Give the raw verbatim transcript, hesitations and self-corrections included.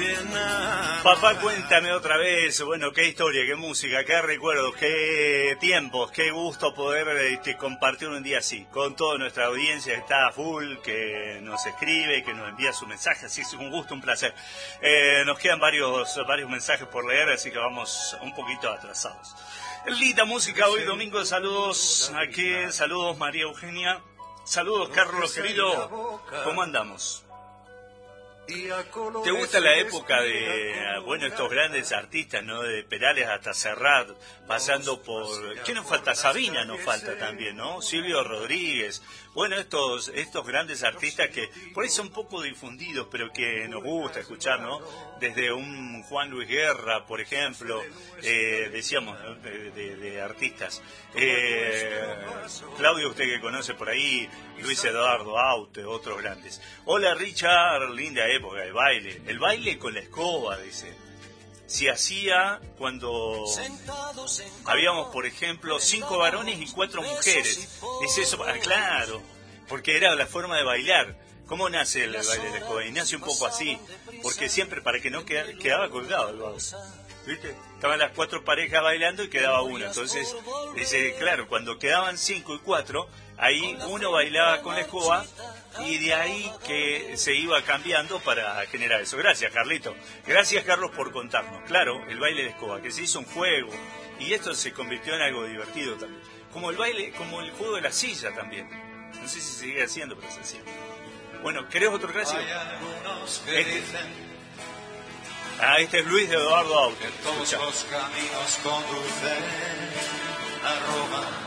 Papá, cuéntame otra vez. Bueno, qué historia, qué música, qué recuerdos, qué tiempos, qué gusto poder este, compartir un día así con toda nuestra audiencia que está a full, que nos escribe, que nos envía su mensaje. Así es un gusto, un placer. Eh, nos quedan varios, varios mensajes por leer, así que vamos un poquito atrasados. Linda música hoy domingo. Saludos aquí, saludos María Eugenia, saludos Carlos querido. ¿Cómo andamos? ¿Te gusta la época de, bueno, estos grandes artistas, ¿no? De Perales hasta Serrat, pasando por... ¿Qué nos falta? Sabina nos falta también, ¿no? Silvio Rodríguez. Bueno, estos estos grandes artistas que por ahí son poco difundidos, pero que nos gusta escuchar, ¿no? Desde un Juan Luis Guerra, por ejemplo, eh, decíamos, ¿no? de, de, de artistas. Eh, Claudio, usted que conoce por ahí, Luis Eduardo Aute, otros grandes. Hola Richard, linda época de baile. El baile con la escoba, dice. Se hacía cuando habíamos, por ejemplo, cinco varones y cuatro mujeres. Es eso, ah, claro, porque era la forma de bailar. ¿Cómo nace el baile de la escoba? Y nace un poco así, porque siempre para que no quedara, quedaba colgado el baile. ¿Viste? Estaban las cuatro parejas bailando y quedaba una. Entonces, dice, claro, cuando quedaban cinco y cuatro, ahí uno bailaba con la escoba y de ahí que se iba cambiando para generar eso. Gracias, Carlito. Gracias, Carlos, por contarnos. Claro, el baile de escoba, que se hizo un juego y esto se convirtió en algo divertido también. Como el baile, como el juego de la silla también. No sé si se sigue haciendo, pero se hacía. Bueno, ¿querés otro clásico? Este. Ah, este es Luis de Eduardo Aute. Todos los caminos conducen a Roma.